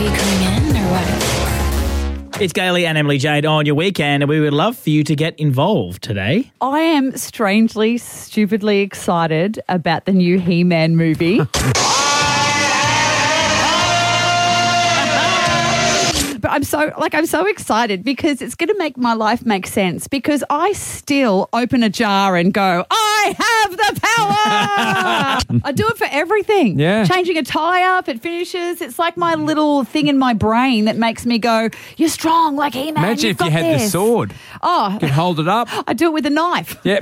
you coming in or what? It's Gailey and Emily Jade on your weekend, and we would love for you to get involved today. I am strangely, stupidly excited about the new He-Man movie. But I'm so excited because it's going to make my life make sense, because I still open a jar and go, I have the power. I do it for everything. Yeah. Changing a tyre, if it finishes, it's like my little thing in my brain that makes me go, you're strong like He-Man. Imagine You've if you got had this. the sword. Oh, You could hold it up. I do it with a knife. Yep.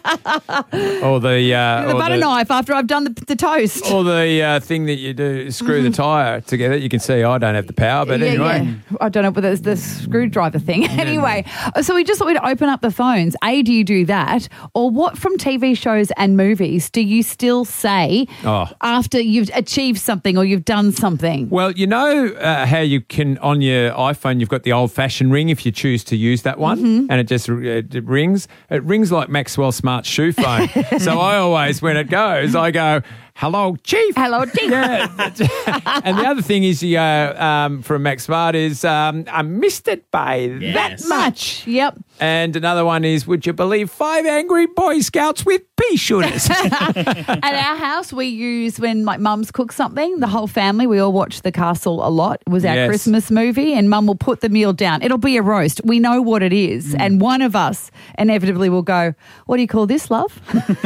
Or the butter knife after I've done the toast. Or the thing that you do, screw the tyre together. You can see I don't have the power, but anyway. Yeah. I don't know whether it's the screwdriver thing. Anyway, so we just thought we'd open up the phones. A, do you do that? Or what from TV shows and movies do you still say after you've achieved something or you've done something? Well, you know how you can, on your iPhone, you've got the old-fashioned ring if you choose to use that one, and it just it rings. It rings like Maxwell Smart shoe phone. So I always, when it goes, I go, hello, Chief. Hello, Chief. Yeah. And the other thing is, from Max Smart is, I missed it by that much. Yep. And another one is, would you believe 5 angry Boy Scouts with pea shooters? At our house, we use, when my mum's cooks something, the whole family, we all watch The Castle a lot. It was our Christmas movie, and mum will put the meal down. It'll be a roast. We know what it is. And one of us inevitably will go, what do you call this, love?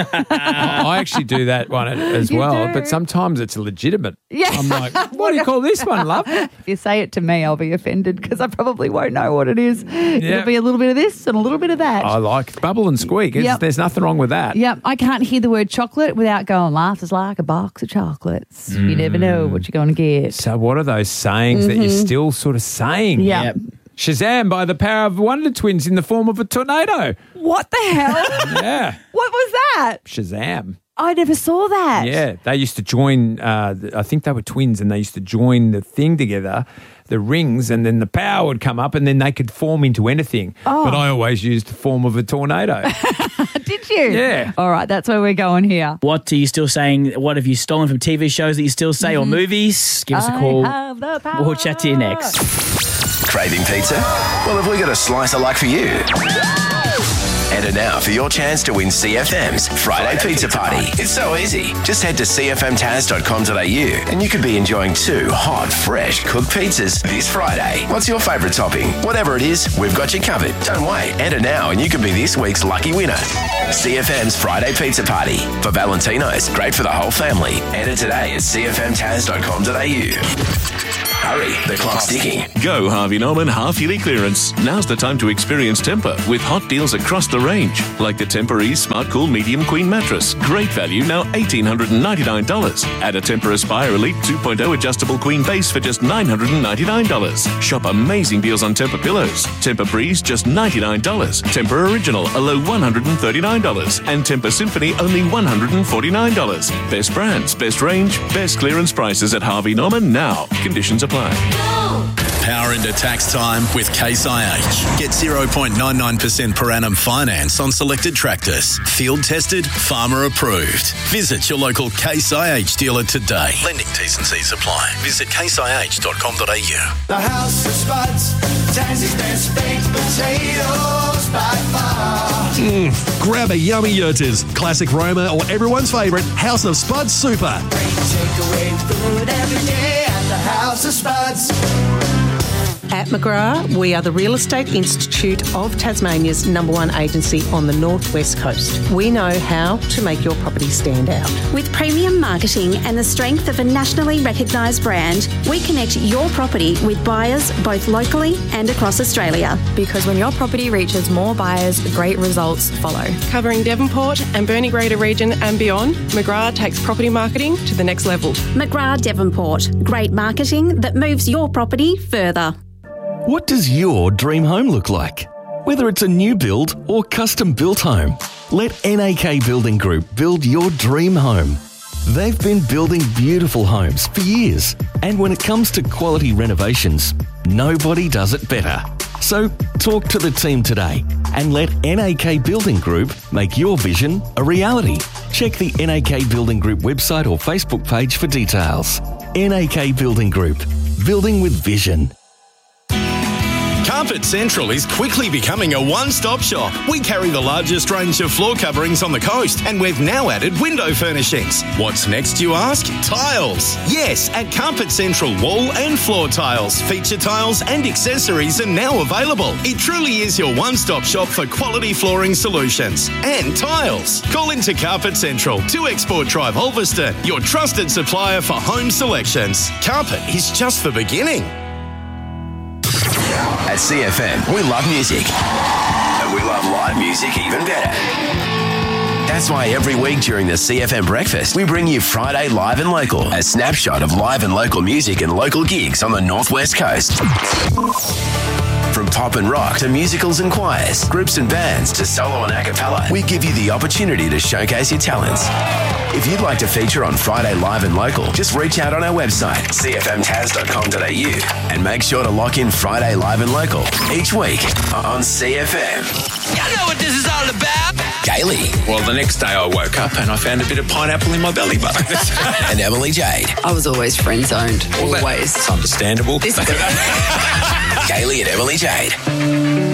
I actually do that one as well, do? but sometimes it's legitimate. Yeah. I'm like, what do you call this one, love? If you say it to me, I'll be offended because I probably won't know what it is. It'll be a little bit of this and a little bit of that. I like bubble and squeak. There's nothing wrong with that. Yep, I can't hear the word chocolate without going, life is like a box of chocolates. You never know what you're going to get. So what are those sayings that you're still sort of saying? Yep. Shazam by the power of Wonder Twins in the form of a tornado. What the hell? Yeah. What was that? Shazam. I never saw that. Yeah. They used to join, I think they were twins, and they used to join the thing together, the rings, and then the power would come up and then they could form into anything. Oh. But I always used the form of a tornado. Did you? Yeah. All right, that's where we're going here. What are you still saying? What have you stolen from TV shows that you still say or movies? Give us a call. I have the power. We'll chat to you next. Craving pizza? Well, have we got a slicer like for you? Enter now for your chance to win CFM's Friday Pizza Party. It's so easy. Just head to cfmtaz.com.au and you could be enjoying 2 hot, fresh cooked pizzas this Friday. What's your favourite topping? Whatever it is, we've got you covered. Don't wait. Enter now and you could be this week's lucky winner. CFM's Friday Pizza Party. For Valentino's, great for the whole family. Enter today at cfmtaz.com.au. Hurry, the clock's ticking. Go Harvey Norman half-yearly clearance. Now's the time to experience Tempur with hot deals across the range. Like the Tempur-Ease Smart Cool Medium Queen Mattress. Great value, now $1,899. Add a Tempur Aspire Elite 2.0 Adjustable Queen Base for just $999. Shop amazing deals on Tempur Pillows. Tempur Breeze, just $99. Tempur Original, a low $139. And Tempur Symphony, only $149. Best brands, best range, best clearance prices at Harvey Norman now. Conditions apply. Power into tax time with Case IH. Get 0.99% per annum finance on selected tractors. Field tested, farmer approved. Visit your local Case IH dealer today. Lending T's and C's apply. Visit caseih.com.au. The House of Spuds, Tassie's best baked potatoes by far. Grab a yummy Yurters, classic Roma, or everyone's favourite House of Spuds Super. Great takeaway food every day at the House of Spuds. At McGrath, we are the Real Estate Institute of Tasmania's #1 agency on the Northwest Coast. We know how to make your property stand out. With premium marketing and the strength of a nationally recognised brand, we connect your property with buyers both locally and across Australia. Because when your property reaches more buyers, great results follow. Covering Devonport and Burnie Greater region and beyond, McGrath takes property marketing to the next level. McGrath Devonport. Great marketing that moves your property further. What does your dream home look like? Whether it's a new build or custom built home, let NAK Building Group build your dream home. They've been building beautiful homes for years, and when it comes to quality renovations, nobody does it better. So talk to the team today and let NAK Building Group make your vision a reality. Check the NAK Building Group website or Facebook page for details. NAK Building Group. building with vision. Carpet Central is quickly becoming a one-stop shop. We carry the largest range of floor coverings on the coast, and we've now added window furnishings. What's next, you ask? Tiles. Yes, at Carpet Central, wall and floor tiles, feature tiles and accessories are now available. It truly is your one-stop shop for quality flooring solutions and tiles. Call into Carpet Central, 2 Export Drive, Ulverston, your trusted supplier for home selections. Carpet is just the beginning. At CFM, we love music. And we love live music even better. That's why every week during the CFM breakfast, we bring you Friday Live and Local, a snapshot of live and local music and local gigs on the Northwest Coast. From pop and rock to musicals and choirs, groups and bands to solo and a cappella, we give you the opportunity to showcase your talents. If you'd like to feature on Friday Live and Local, just reach out on our website, cfmtaz.com.au, and make sure to lock in Friday Live and Local each week on CFM. You know what this is all about? Kaylee. Well, the next day I woke up and I found a bit of pineapple in my belly button. And Emily Jade. I was always friend-zoned. Always. It's understandable. Kaylee and Emily Jade.